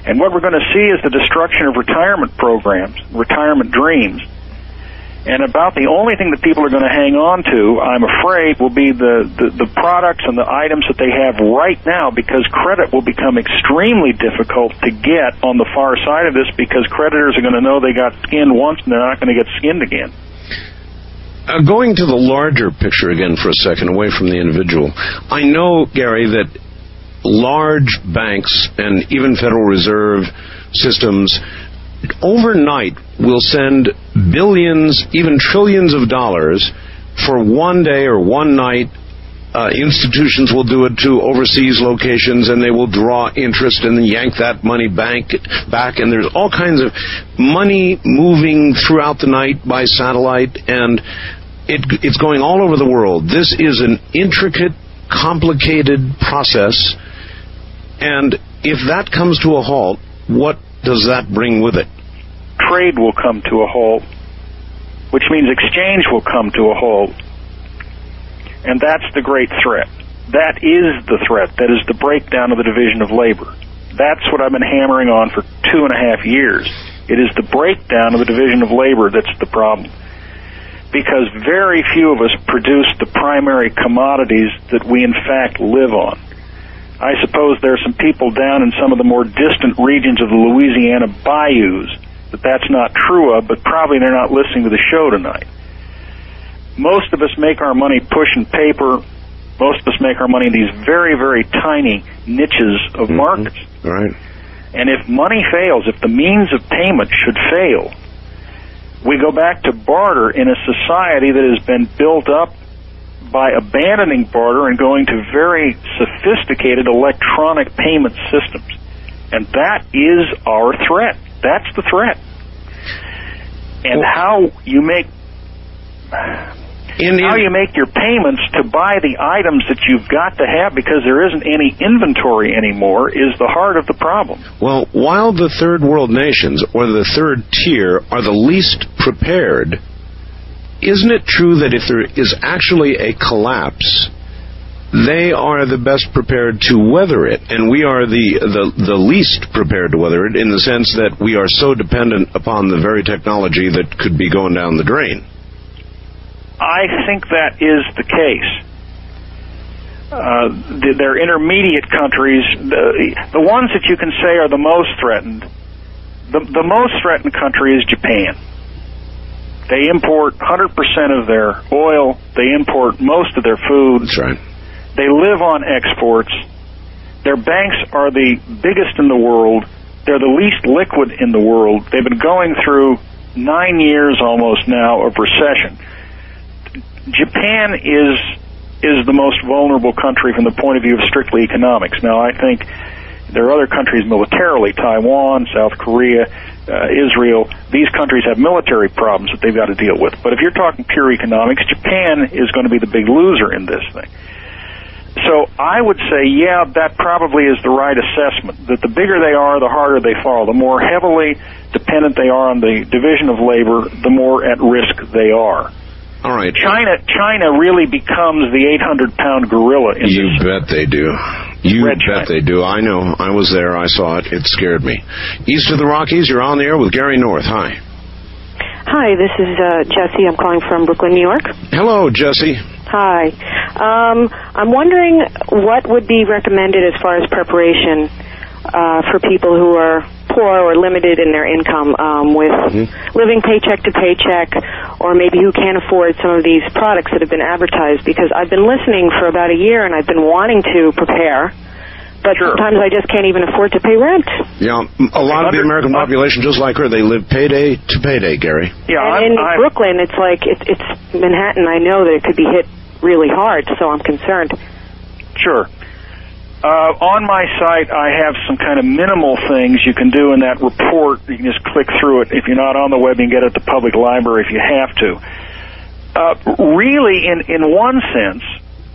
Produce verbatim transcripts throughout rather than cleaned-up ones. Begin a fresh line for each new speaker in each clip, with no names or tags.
And what we're going to see is the destruction of retirement programs, retirement dreams. And about the only thing that people are going to hang on to, I'm afraid, will be the, the, the products and the items that they have right now, because credit will become extremely difficult to get on the far side of this, because creditors are going to know they got skinned once and they're not going to get skinned again.
Uh, going to the larger picture again for a second, away from the individual, I know, Gary, that large banks and even Federal Reserve systems overnight will send billions, even trillions of dollars for one day or one night. Uh, institutions will do it to overseas locations, and they will draw interest and then yank that money bank back. And there's all kinds of money moving throughout the night by satellite, and it, it's going all over the world. This is an intricate, complicated process, and if that comes to a halt, what does that bring with it?
Trade will come to a halt, which means exchange will come to a halt. And that's the great threat. That is the threat. That is the breakdown of the division of labor. That's what I've been hammering on for two and a half years. It is the breakdown of the division of labor that's the problem. Because very few of us produce the primary commodities that we in fact live on. I suppose there are some people down in some of the more distant regions of the Louisiana bayous that that's not true of, but probably they're not listening to the show tonight. Most of us make our money pushing paper. Most of us make our money in these very, very tiny niches of
mm-hmm.
markets.
Right.
And if money fails, if the means of payment should fail, we go back to barter in a society that has been built up by abandoning barter and going to very sophisticated electronic payment systems. And that is our threat. That's the threat. And well, how you make in, how in, you make your payments to buy the items that you've got to have, because there isn't any inventory anymore, is the heart of the problem.
Well, while the third world nations, or the third tier, are the least prepared, isn't it true that if there is actually a collapse, they are the best prepared to weather it, and we are the, the the least prepared to weather it, in the sense that we are so dependent upon the very technology that could be going down the drain?
I think that is the case. Uh, they're intermediate countries. The, the ones that you can say are the most threatened, the, the most threatened country is Japan. They import one hundred percent of their oil. They import most of their food.
That's right.
They live on exports. Their banks are the biggest in the world. They're the least liquid in the world. They've been going through nine years almost now of recession. Japan is is the most vulnerable country from the point of view of strictly economics. Now, I think there are other countries militarily, Taiwan, South Korea, uh, Israel. These countries have military problems that they've got to deal with. But if you're talking pure economics, Japan is going to be the big loser in this thing. So I would say, yeah, that probably is the right assessment, that the bigger they are, the harder they fall. The more heavily dependent they are on the division of labor, the more at risk they are.
All right.
China China really becomes the eight hundred pound gorilla in
You
this.
bet they do. You
Red
bet
China.
they do. I know. I was there. I saw it. It scared me. East of the Rockies, you're on the air with Gary North. Hi.
Hi, this is uh, Jesse. I'm calling from Brooklyn, New York.
Hello, Jesse.
Hi. Um, I'm wondering what would be recommended as far as preparation uh, for people who are poor or limited in their income, um, with mm-hmm. living paycheck to paycheck, or maybe who can't afford some of these products that have been advertised, because I've been listening for about a year and I've been wanting to prepare, but sure. sometimes I just can't even afford to pay rent.
Yeah, a lot of the American population, just like her, they live payday to payday, Gary.
Yeah, and in I'm, Brooklyn, it's like, it, it's Manhattan. I know that it could be hit really hard, so I'm concerned.
Sure. Uh, on my site, I have some kind of minimal things you can do in that report. You can just click through it. If you're not on the web, you can get it at the public library if you have to. Uh, really, in, in one sense,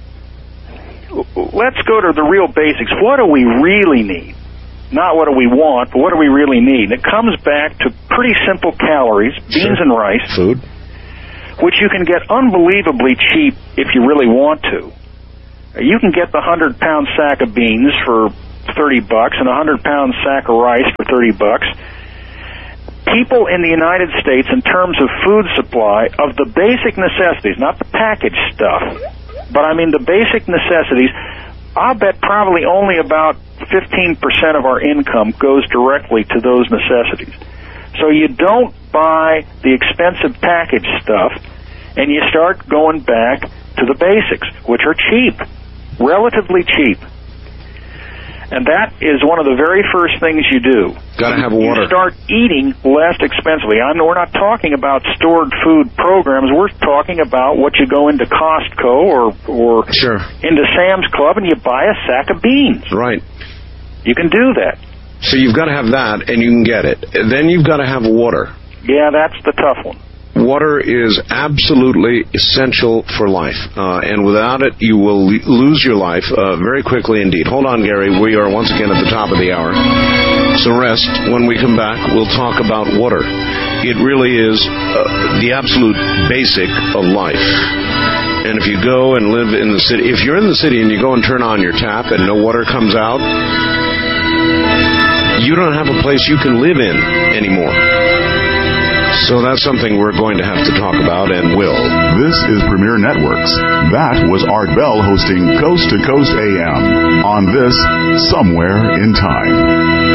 let's go to the real basics. What do we really need? Not what do we want, but what do we really need? It comes back to pretty simple calories, beans
sure.
and rice.
Food.
Which you can get unbelievably cheap if you really want to. You can get the one hundred pound sack of beans for thirty bucks and a hundred pound sack of rice for thirty bucks. People in the United States, in terms of food supply, of the basic necessities, not the packaged stuff, but I mean the basic necessities, I'll bet probably only about fifteen percent of our income goes directly to those necessities. So you don't buy the expensive packaged stuff, and you start going back to the basics, which are cheap, relatively cheap. And that is one of the very first things you do.
Got to have water.
You start eating less expensively. I know we're not talking about stored food programs. We're talking about what you go into Costco or or
sure.
into Sam's Club and you buy a sack of beans.
Right.
You can do that.
So you've got to have that, and you can get it. Then you've got to have water.
Yeah, that's the tough one.
Water is absolutely essential for life, uh, and without it, you will le- lose your life uh, very quickly indeed. Hold on, Gary. We are once again at the top of the hour. So rest. When we come back, we'll talk about water. It really is uh, the absolute basic of life. And if you go and live in the city, if you're in the city and you go and turn on your tap and no water comes out, you don't have a place you can live in anymore. So that's something we're going to have to talk about and will.
This is Premier Networks. That was Art Bell hosting Coast to Coast A M on this Somewhere in Time.